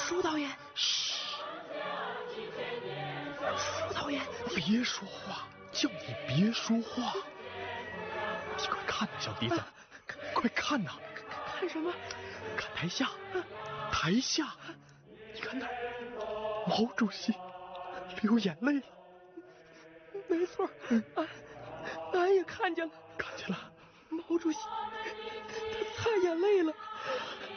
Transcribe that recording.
舒导演， 嘘， 舒导演， 别说话，叫你别说话。你快看呐，小笛子，快看呐！ 看什么？ 看台下，台下，你看那儿，毛主席流眼泪了。 没错，俺也看见了， 看见了， 毛主席他擦眼泪了。